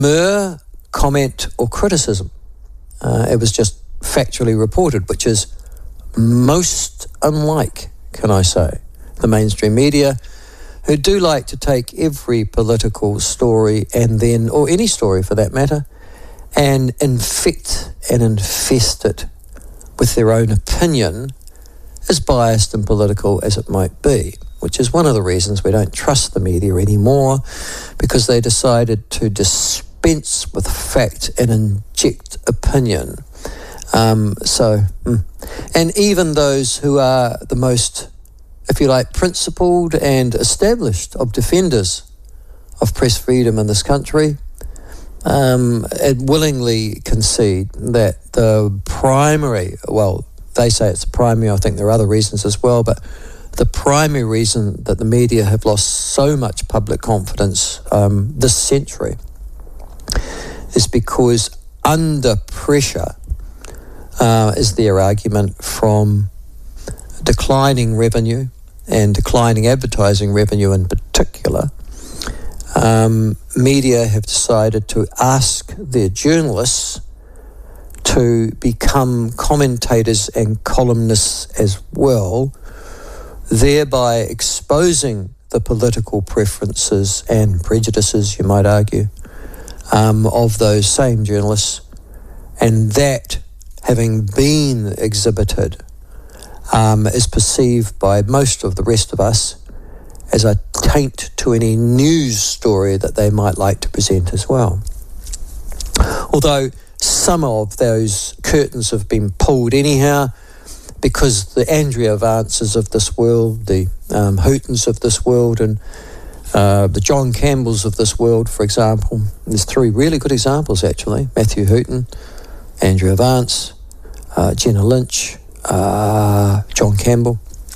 mere comment or criticism. It was just factually reported, which is most unlike, can I say, the mainstream media, who do like to take every political story and then, or any story for that matter, and infect and infest it with their own opinion, as biased and political as it might be, which is one of the reasons we don't trust the media anymore, because they decided to dispense with fact and inject opinion. And even those who are the most, if you like, principled and established of defenders of press freedom in this country, willingly concede that the primary, well, they say it's the primary, I think there are other reasons as well, but the primary reason that the media have lost so much public confidence this century is because under pressure is their argument from declining revenue and declining advertising revenue in particular. Media have decided to ask their journalists to become commentators and columnists as well, thereby exposing the political preferences and prejudices, you might argue, of those same journalists, and that, having been exhibited, is perceived by most of the rest of us as a taint to any news story that they might like to present as well. Although some of those curtains have been pulled anyhow, because the Andrea Vances of this world, the Hootons of this world, and the John Campbells of this world, for example, there's three really good examples actually: Matthew Hooton, Andrea Vance, Jenna Lynch, John Campbell,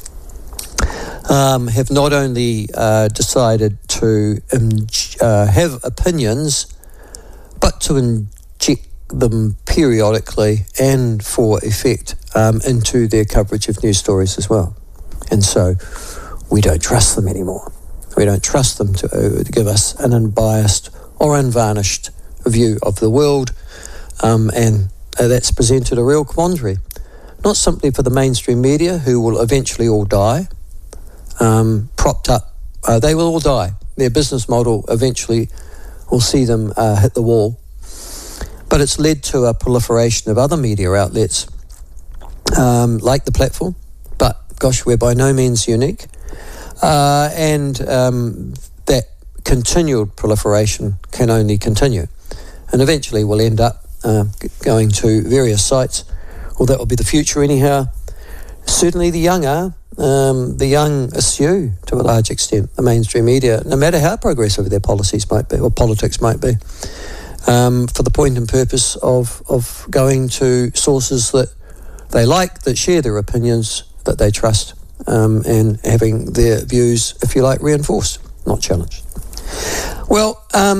have not only decided to have opinions, but to inject them periodically and for effect into their coverage of news stories as well. And so we don't trust them anymore. We don't trust them to give us an unbiased or unvarnished view of the world, and that's presented a real quandary, not simply for the mainstream media, who will eventually all die, propped up. They will all die. Their business model eventually will see them hit the wall. But it's led to a proliferation of other media outlets, like the Platform, but gosh, we're by no means unique. And that continued proliferation can only continue. And eventually we'll end up going to various sites, or that will be the future anyhow. Certainly the young are. The young eschew, to a large extent, the mainstream media, no matter how progressive their policies might be, or politics might be, for the point and purpose of going to sources that they like, that share their opinions, that they trust, and having their views, if you like, reinforced, not challenged. Well,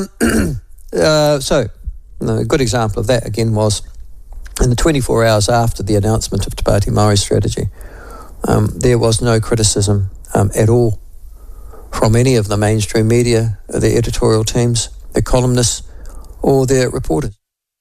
so a good example of that, again, was in the 24 hours after the announcement of Te Pāti Māori strategy, there was no criticism at all from any of the mainstream media, their editorial teams, their columnists, or their reporters.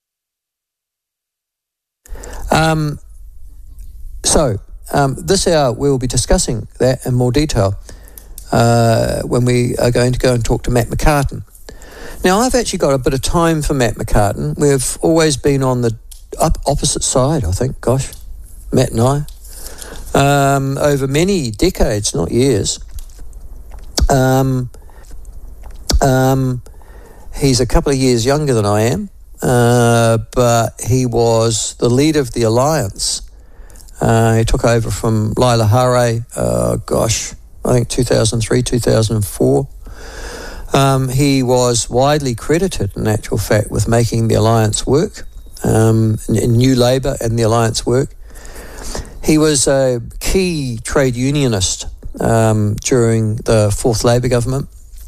This hour we'll be discussing that in more detail when we are going to go and talk to Matt McCartan. Now, I've actually got a bit of time for Matt McCartan. We've always been on the opposite side, I think, Matt and I, over many decades, not years. He's a couple of years younger than I am, but he was the leader of the Alliance. He took over from Laila Hare, I think 2003, 2004. He was widely credited, in actual fact, with making the Alliance work, in New Labour and the Alliance work. He was a key trade unionist during the Fourth Labour government,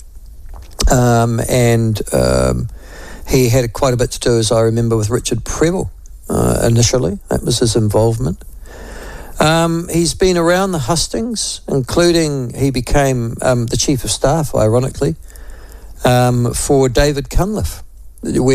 and he had quite a bit to do, as I remember, with Richard Prebble initially. That was his involvement. He's been around the hustings, including he became the Chief of Staff, ironically, for David Cunliffe we